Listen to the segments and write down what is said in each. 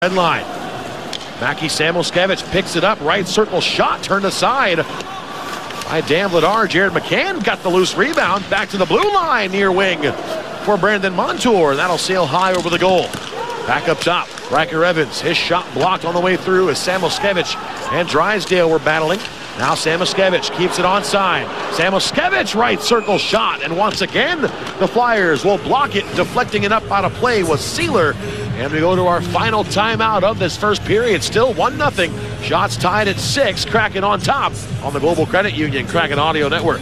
Red line. Mackie Samoskevich picks it up. Right circle shot turned aside by Dan Vladar. Jared McCann got the loose rebound. Back to the blue line near wing for Brandon Montour. And that'll sail high over the goal. Back up top. Riker Evans. His shot blocked on the way through as Samoskevich and Drysdale were battling. Now Samoskevich keeps it onside. Samoskevich right circle shot. And once again, the Flyers will block it. Deflecting it up out of play was Sealer. And we go to our final timeout of this first period. Still 1-0. Shots tied at 6. Kraken on top on the Global Credit Union Kraken Audio Network.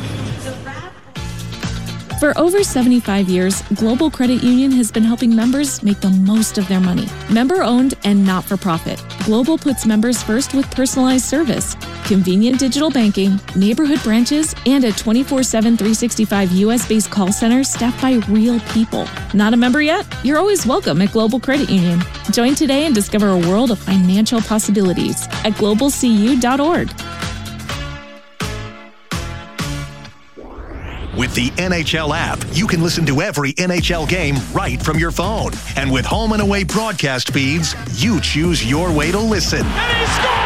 For over 75 years, Global Credit Union has been helping members make the most of their money. Member-owned and not-for-profit, Global puts members first with personalized service, convenient digital banking, neighborhood branches, and a 24/7, 365 U.S.-based call center staffed by real people. Not a member yet? You're always welcome at Global Credit Union. Join today and discover a world of financial possibilities at globalcu.org. With the NHL app, you can listen to every NHL game right from your phone. And with home and away broadcast feeds, you choose your way to listen. And he scores!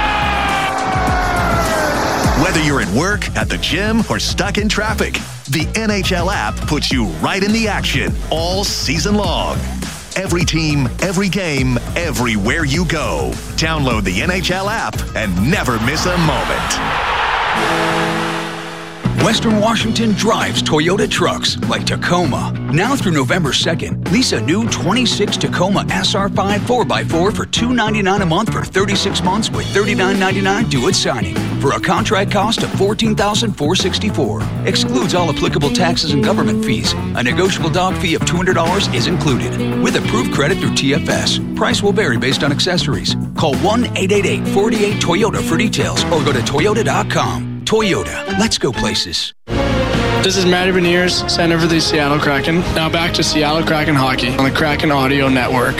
Whether you're at work, at the gym, or stuck in traffic, the NHL app puts you right in the action all season long. Every team, every game, everywhere you go. Download the NHL app and never miss a moment. Western Washington drives Toyota trucks like Tacoma. Now through November 2nd, lease a new 26 Tacoma SR5 4x4 for $299 a month for 36 months with $39.99 due at signing for a contract cost of $14,464. Excludes all applicable taxes and government fees. A negotiable dog fee of $200 is included. With approved credit through TFS. Price will vary based on accessories. Call 1-888-48-TOYOTA for details or go to toyota.com. Toyota, let's go places. This is Matty Beniers, center for the Seattle Kraken. Now back to Seattle Kraken hockey on the Kraken Audio Network.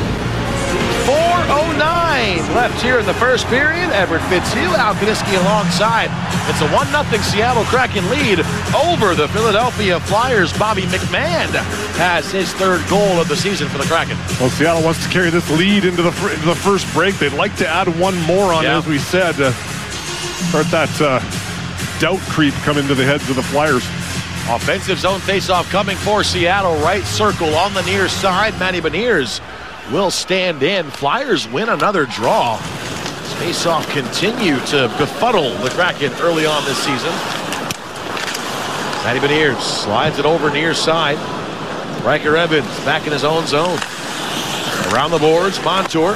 4:09 left here in the first period. Everett Fitzhugh, Al Kaniski alongside. It's a 1-0 Seattle Kraken lead over the Philadelphia Flyers. Bobby McMahon has his third goal of the season for the Kraken. Well, Seattle wants to carry this lead into the first break. They'd like to add one more on, as we said, start that doubt creep come into the heads of the Flyers. Offensive zone faceoff coming for Seattle. Right circle on the near side. Matty Beniers will stand in. Flyers win another draw. Faceoff continue to befuddle the Kraken early on this season. Matty Beniers slides it over near side. Riker Evans back in his own zone. Around the boards, Montour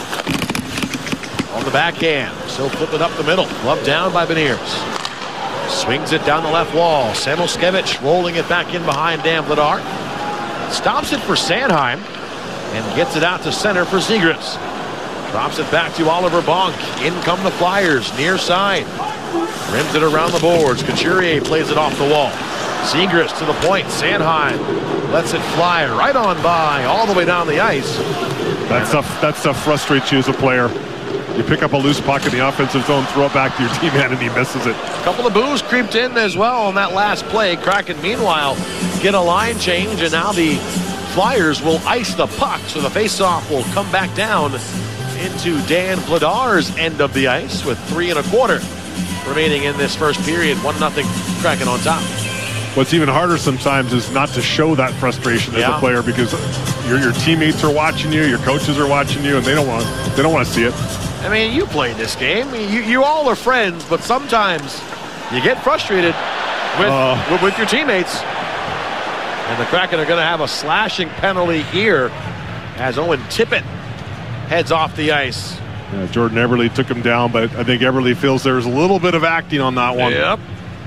on the backhand. Still flipping up the middle. Glove down by Beniers. Swings it down the left wall. Samoskevich rolling it back in behind Dan Vladar. Stops it for Sanheim and gets it out to center for Zegras. Drops it back to Oliver Bonk. In come the Flyers near side. Rims it around the boards. Couturier plays it off the wall. Zegras to the point. Sanheim lets it fly right on by all the way down the ice. That stuff frustrates you as a player. You pick up a loose puck in the offensive zone, throw it back to your team man, and he misses it. A couple of boos creeped in as well on that last play. Kraken, meanwhile, get a line change, and now the Flyers will ice the puck, so the faceoff will come back down into Dan Vladar's end of the ice with 3 1/4 remaining in this first period. 1-0 Kraken on top. What's even harder sometimes is not to show that frustration as a player, because your teammates are watching you, your coaches are watching you, and they don't want to see it. I mean, you played this game. You all are friends, but sometimes you get frustrated with your teammates. And the Kraken are going to have a slashing penalty here as Owen Tippett heads off the ice. Yeah, Jordan Eberle took him down, but I think Eberle feels there's a little bit of acting on that one. Yep.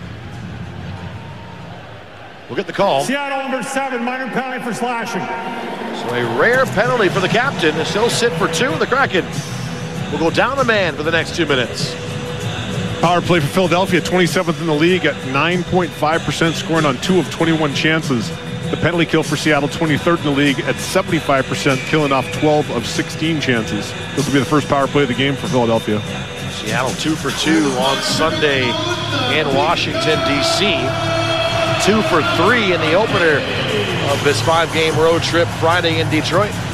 We'll get the call. Seattle number 7, minor penalty for slashing. So a rare penalty for the captain. Still sit for 2. The Kraken will go down a man for the next 2 minutes. Power play for Philadelphia, 27th in the league at 9.5%, scoring on 2 of 21 chances. The penalty kill for Seattle, 23rd in the league at 75%, killing off 12 of 16 chances. This will be the first power play of the game for Philadelphia. Seattle 2 for 2 on Sunday in Washington, D.C. 2 for 3 in the opener of this 5-game road trip Friday in Detroit.